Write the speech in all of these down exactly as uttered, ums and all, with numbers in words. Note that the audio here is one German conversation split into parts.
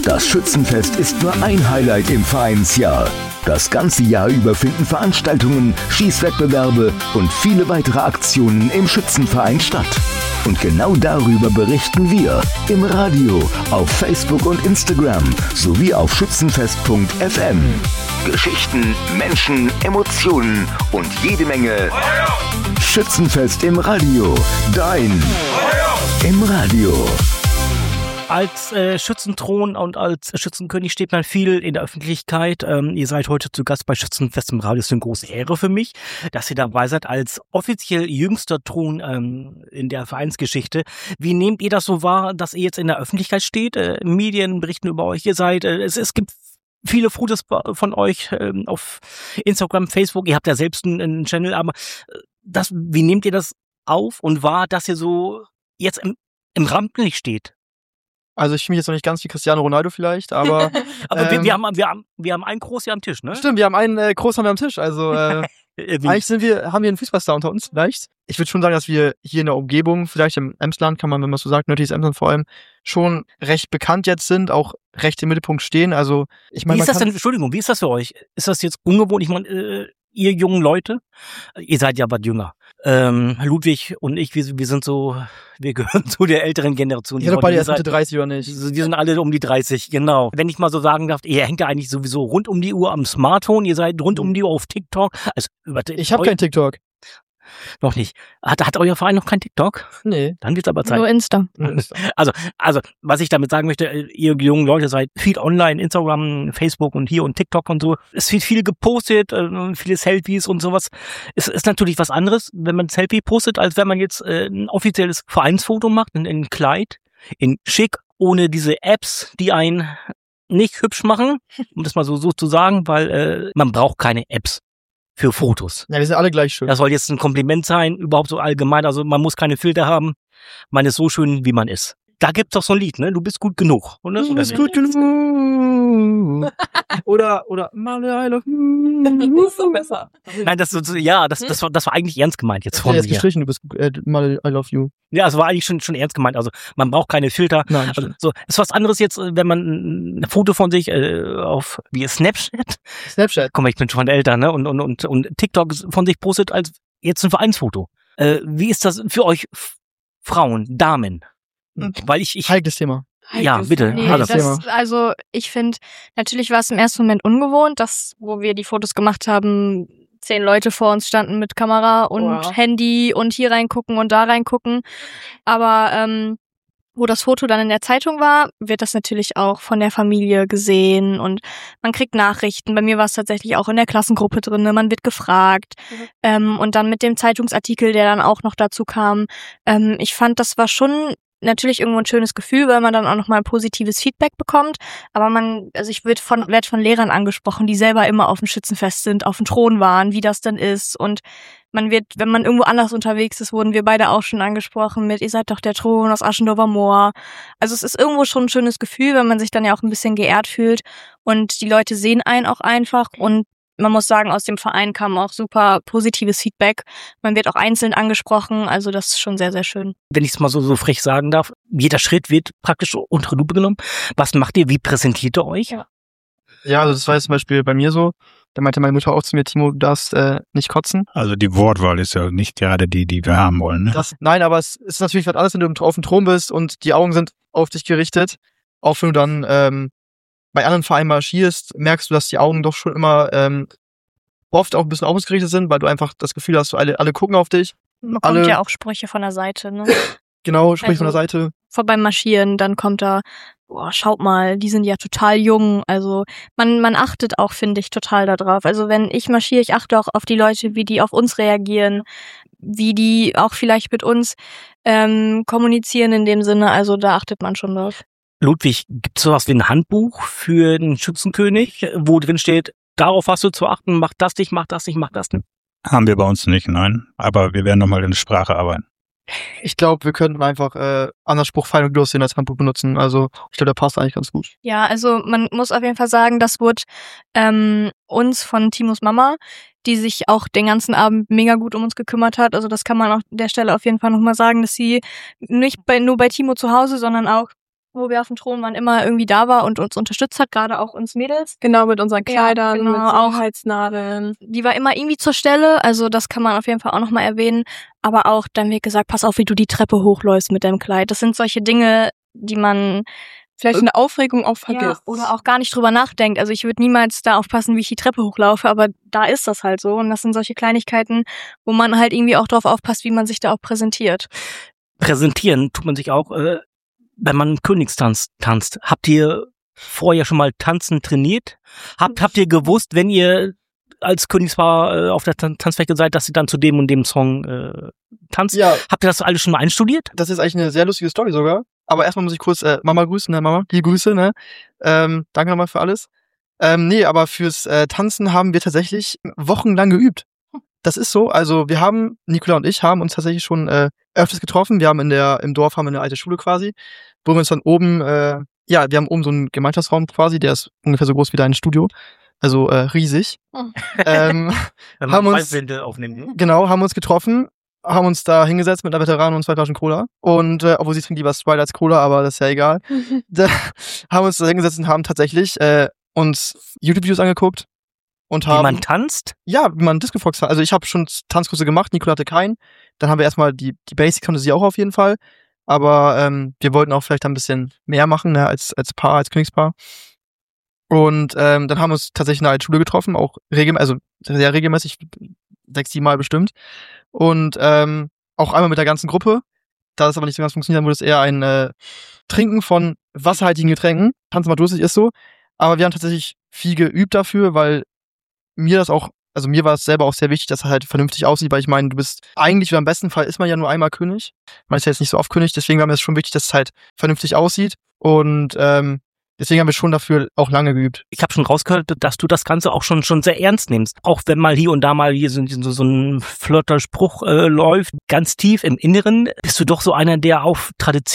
Das Schützenfest ist nur ein Highlight im Vereinsjahr. Das ganze Jahr über finden Veranstaltungen, Schießwettbewerbe und viele weitere Aktionen im Schützenverein statt. Und genau darüber berichten wir im Radio, auf Facebook und Instagram sowie auf schützenfest punkt f m. Geschichten, Menschen, Emotionen und jede Menge Feuer! Schützenfest im Radio. Dein Feuer! Im Radio. Als äh, Schützenthron und als Schützenkönig steht man viel in der Öffentlichkeit. Ähm, ihr seid heute zu Gast bei Schützenfest im Radio. Das ist eine große Ehre für mich, dass ihr dabei seid als offiziell jüngster Thron ähm, in der Vereinsgeschichte. Wie nehmt ihr das so wahr, dass ihr jetzt in der Öffentlichkeit steht? Äh, Medien berichten über euch. Ihr seid, äh, es, es gibt viele Fotos von euch ähm, auf Instagram, Facebook. Ihr habt ja selbst einen, einen Channel, aber äh, das, wie nehmt ihr das auf und wahr, dass ihr so jetzt im, im Rampenlicht steht? Also ich fühle mich jetzt noch nicht ganz wie Cristiano Ronaldo vielleicht, aber... aber ähm, wir, wir, haben, wir, haben, wir haben einen Groß hier am Tisch, ne? Stimmt, wir haben einen äh, Groß haben wir am Tisch, also äh, eigentlich sind wir, haben wir einen Fußballstar unter uns vielleicht. Ich würde schon sagen, dass wir hier in der Umgebung, vielleicht im Emsland, kann man, wenn man so sagt, nördliches Emsland vor allem, schon recht bekannt jetzt sind, auch recht im Mittelpunkt stehen. Also ich meine, wie ist das denn, Entschuldigung, wie ist das für euch? Ist das jetzt ungewohnt? Ich meine, äh, ihr jungen Leute, ihr seid ja was jünger. Ähm, Ludwig und ich, wir, wir sind so, wir gehören zu der älteren Generation. Ihr seid beide erst Mitte dreißig oder nicht? Wir sind alle um die dreißig, genau. Wenn ich mal so sagen darf, ihr hängt ja eigentlich sowieso rund um die Uhr am Smartphone, ihr seid rund um die Uhr auf TikTok. Also, ich habe kein TikTok. Noch nicht. Hat, hat euer Verein noch kein TikTok? Nee. Dann wird's aber Zeit. Nur Insta. Also, also, was ich damit sagen möchte, ihr jungen Leute seid viel online, Instagram, Facebook und hier und TikTok und so. Es wird viel gepostet, viele Selfies und sowas. Es ist natürlich was anderes, wenn man ein Selfie postet, als wenn man jetzt äh, ein offizielles Vereinsfoto macht, in, in Kleid, in schick, ohne diese Apps, die einen nicht hübsch machen, um das mal so, so zu sagen, weil äh, man braucht keine Apps für Fotos. Ja, wir sind alle gleich schön. Das soll jetzt ein Kompliment sein, überhaupt so allgemein. Also man muss keine Filter haben. Man ist so schön, wie man ist. Da gibt's doch so ein Lied, ne? Du bist gut genug. Oder? Du bist gut genug. oder, oder, Male, I love you. Das ist so besser. Nein, das, ja, das, das, war, das war eigentlich ernst gemeint jetzt von mir. mir. Gestrichen, du bist, äh, Male, I love you. Ja, es war eigentlich schon, schon ernst gemeint. Also man braucht keine Filter. Nein, also, so ist was anderes jetzt, wenn man ein Foto von sich äh, auf wie Snapchat. Snapchat. Komm, ich bin schon älter, ne? Und und und und TikTok von sich postet als jetzt ein Vereinsfoto. Äh, wie ist das für euch F- Frauen, Damen? Weil ich ich heikles Thema. Ja, bitte. Nee, das, also ich finde, natürlich war es im ersten Moment ungewohnt, dass, wo wir die Fotos gemacht haben, zehn Leute vor uns standen mit Kamera und wow. Handy und hier reingucken und da reingucken. Aber ähm, wo das Foto dann in der Zeitung war, wird das natürlich auch von der Familie gesehen und man kriegt Nachrichten. Bei mir war es tatsächlich auch in der Klassengruppe drin, man wird gefragt. Mhm. Ähm, und dann mit dem Zeitungsartikel, der dann auch noch dazu kam. Ähm, ich fand, das war schon natürlich irgendwo ein schönes Gefühl, weil man dann auch nochmal positives Feedback bekommt. Aber man, also ich werd von, werd von Lehrern angesprochen, die selber immer auf dem Schützenfest sind, auf dem Thron waren, wie das denn ist. Und man wird, wenn man irgendwo anders unterwegs ist, wurden wir beide auch schon angesprochen mit, ihr seid doch der Thron aus Aschendorfer Moor. Also es ist irgendwo schon ein schönes Gefühl, wenn man sich dann ja auch ein bisschen geehrt fühlt. Und die Leute sehen einen auch einfach und man muss sagen, aus dem Verein kam auch super positives Feedback. Man wird auch einzeln angesprochen, also das ist schon sehr, sehr schön. Wenn ich es mal so, so frech sagen darf, jeder Schritt wird praktisch unter Lupe genommen. Was macht ihr? Wie präsentiert ihr euch? Ja, ja, also das war jetzt zum Beispiel bei mir so. Da meinte meine Mutter auch zu mir, Timo, du darfst äh, nicht kotzen. Also die Wortwahl ist ja nicht gerade die, die wir haben wollen. Ne? Das, nein, aber es ist natürlich was anderes, wenn du auf dem Thron bist und die Augen sind auf dich gerichtet. Auch wenn du dann ähm, bei anderen Vereinen marschierst, merkst du, dass die Augen doch schon immer ähm, oft auch ein bisschen ausgerichtet sind, weil du einfach das Gefühl hast, alle, alle gucken auf dich. Man alle, kommt ja auch Sprüche von der Seite, ne? Genau, Sprüche also, von der Seite. Vor beim Marschieren, dann kommt da, boah, schaut mal, die sind ja total jung. Also man man achtet auch, finde ich, total darauf. Also wenn ich marschiere, ich achte auch auf die Leute, wie die auf uns reagieren, wie die auch vielleicht mit uns ähm, kommunizieren in dem Sinne. Also da achtet man schon drauf. Ludwig, gibt es sowas wie ein Handbuch für den Schützenkönig, wo drin steht, darauf hast du zu achten, mach das nicht, mach das nicht, mach das nicht? Haben wir bei uns nicht, nein. Aber wir werden nochmal in der Sprache arbeiten. Ich glaube, wir könnten einfach äh, anderen Spruch Pfeil und Gloss als Handbuch benutzen. Also ich glaube, der passt eigentlich ganz gut. Ja, also man muss auf jeden Fall sagen, das wurde ähm, uns von Timos Mama, die sich auch den ganzen Abend mega gut um uns gekümmert hat. Also das kann man an der Stelle auf jeden Fall nochmal sagen, dass sie nicht bei, nur bei Timo zu Hause, sondern auch wo wir auf dem Thron waren, immer irgendwie da war und uns unterstützt hat, gerade auch uns Mädels. Genau, mit unseren Kleidern, ja, genau, mit Sicherheitsnadeln. Die war immer irgendwie zur Stelle, also das kann man auf jeden Fall auch nochmal erwähnen. Aber auch, dann wird gesagt, pass auf, wie du die Treppe hochläufst mit deinem Kleid. Das sind solche Dinge, die man vielleicht in der Aufregung auch vergisst. Ja, oder auch gar nicht drüber nachdenkt. Also ich würde niemals da aufpassen, wie ich die Treppe hochlaufe, aber da ist das halt so. Und das sind solche Kleinigkeiten, wo man halt irgendwie auch drauf aufpasst, wie man sich da auch präsentiert. Präsentieren tut man sich auch, äh, wenn man Königstanz tanzt. Habt ihr vorher schon mal tanzen trainiert? Habt, habt ihr gewusst, wenn ihr als Königspaar äh, auf der Tan- Tanzfläche seid, dass ihr dann zu dem und dem Song äh, tanzt? Ja. Habt ihr das alles schon mal einstudiert? Das ist eigentlich eine sehr lustige Story sogar. Aber erstmal muss ich kurz äh, Mama grüßen, ne, Mama? Die Grüße, ne? Ähm, danke nochmal für alles. Ähm, nee, aber fürs äh, Tanzen haben wir tatsächlich wochenlang geübt. Das ist so. Also wir haben, Nicola und ich haben uns tatsächlich schon äh, öfters getroffen. Wir haben in der, im Dorf haben wir eine alte Schule quasi, wo wir uns dann oben, äh, ja, wir haben oben so einen Gemeinschaftsraum quasi, der ist ungefähr so groß wie dein Studio. Also äh, riesig. Oh. ähm, haben uns, aufnehmen. genau, haben uns getroffen, haben uns da hingesetzt mit einer Veteranin und zwei Flaschen Cola. Und, äh, obwohl sie trinkt lieber Sprite als Cola, aber das ist ja egal. Da haben uns da hingesetzt und haben tatsächlich äh, uns YouTube-Videos angeguckt. Und haben, wie man tanzt? Ja, wie man Disco Fox. Also ich habe schon Tanzkurse gemacht, Nicola hatte keinen. Dann haben wir erstmal die, die Basics konnte sie auch auf jeden Fall. Aber ähm, wir wollten auch vielleicht ein bisschen mehr machen, ne, als, als Paar, als Königspaar. Und ähm, dann haben wir uns tatsächlich in einer alten Schule getroffen, auch regelmäßig, also sehr regelmäßig, sechs, sieben Mal bestimmt. Und ähm, auch einmal mit der ganzen Gruppe. Da das aber nicht so ganz funktioniert, dann wurde es eher ein äh, Trinken von wasserhaltigen Getränken. Tanzen mal durstig ist so. Aber wir haben tatsächlich viel geübt dafür, weil mir das auch, also mir war es selber auch sehr wichtig, dass es halt vernünftig aussieht, weil ich meine, du bist eigentlich, oder im besten Fall ist man ja nur einmal König. Man ist ja jetzt nicht so oft König, deswegen war mir es schon wichtig, dass es halt vernünftig aussieht. Und ähm, deswegen haben wir schon dafür auch lange geübt. Ich habe schon rausgehört, dass du das Ganze auch schon schon sehr ernst nimmst. Auch wenn mal hier und da mal hier so, so, so ein flotter Spruch äh, läuft, ganz tief im Inneren bist du doch so einer, der auf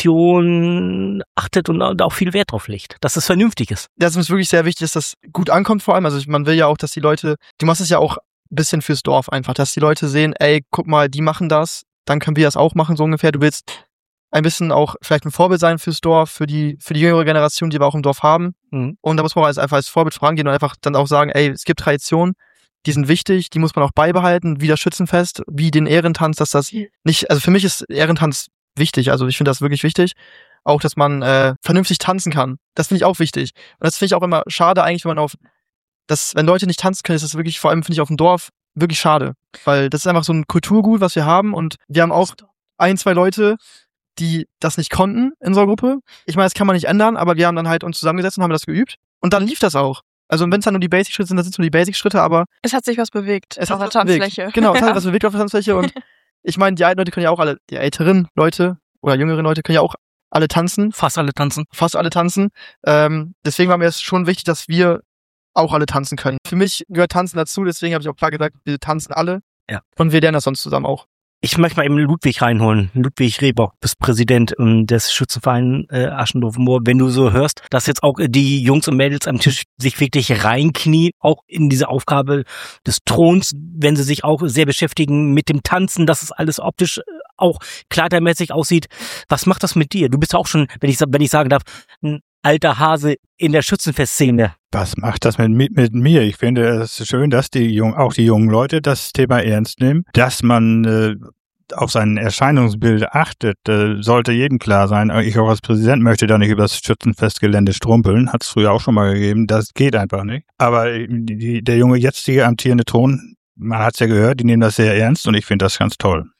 Tradition achtet und da auch viel Wert drauf legt, dass es vernünftig ist. Das ist wirklich sehr wichtig, dass das gut ankommt vor allem. Also man will ja auch, dass die Leute, du machst es ja auch ein bisschen fürs Dorf einfach, dass die Leute sehen, ey, guck mal, die machen das, dann können wir das auch machen, so ungefähr. Du willst ein bisschen auch vielleicht ein Vorbild sein fürs Dorf, für die für die jüngere Generation, die wir auch im Dorf haben. Mhm. Und da muss man als, einfach als Vorbild vorangehen und einfach dann auch sagen, ey, es gibt Traditionen, die sind wichtig, die muss man auch beibehalten, wie das Schützenfest, wie den Ehrentanz, dass das nicht, also für mich ist Ehrentanz wichtig, also ich finde das wirklich wichtig, auch, dass man äh, vernünftig tanzen kann. Das finde ich auch wichtig. Und das finde ich auch immer schade eigentlich, wenn man auf, das, wenn Leute nicht tanzen können, ist das wirklich, vor allem finde ich auf dem Dorf, wirklich schade. Weil das ist einfach so ein Kulturgut, was wir haben und wir haben auch ein, zwei Leute, die das nicht konnten in unserer Gruppe. Ich meine, das kann man nicht ändern, aber wir haben dann halt uns zusammengesetzt und haben das geübt. Und dann lief das auch. Also wenn es dann nur die Basic-Schritte sind, dann sind es nur die Basic-Schritte, aber es hat sich was bewegt es auf hat der was bewegt. Tanzfläche. Genau, es hat was bewegt auf der Tanzfläche. Und ich meine, die alten Leute können ja auch alle, die älteren Leute oder jüngeren Leute können ja auch alle tanzen. Fast alle tanzen. Fast alle tanzen. Ähm, deswegen war mir es schon wichtig, dass wir auch alle tanzen können. Für mich gehört Tanzen dazu, deswegen habe ich auch klar gesagt, wir tanzen alle. Ja. Und wir lernen das sonst zusammen auch. Ich möchte mal eben Ludwig reinholen. Ludwig Rehbock, bist Präsident ähm, des Schützenvereins äh, Aschendorf-Moor. Wenn du so hörst, dass jetzt auch äh, die Jungs und Mädels am Tisch sich wirklich reinknien, auch in diese Aufgabe des Throns, wenn sie sich auch sehr beschäftigen mit dem Tanzen, dass es alles optisch äh, auch kleidermäßig aussieht. Was macht das mit dir? Du bist auch schon, wenn ich, wenn ich sagen darf, ein alter Hase in der Schützenfestszene. Was macht das mit, mit mir? Ich finde es schön, dass die jungen, auch die jungen Leute das Thema ernst nehmen, dass man äh, auf sein Erscheinungsbild achtet, äh, sollte jedem klar sein. Ich auch als Präsident möchte da nicht über das Schützenfestgelände strumpeln, hat es früher auch schon mal gegeben, das geht einfach nicht. Aber die, der junge, jetzige amtierende Thron, man hat es ja gehört, die nehmen das sehr ernst und ich finde das ganz toll.